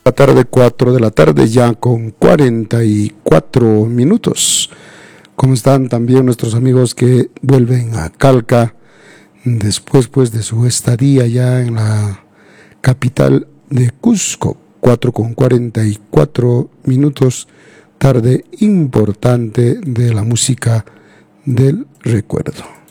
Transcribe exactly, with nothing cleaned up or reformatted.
La tarde, cuatro de la tarde, ya con cuarenta y cuatro minutos. ¿Cómo están también nuestros amigos que vuelven a Calca después pues de su estadía ya en la capital de Cusco? Cuatro con cuarenta y cuatro minutos, tarde importante de la música del recuerdo.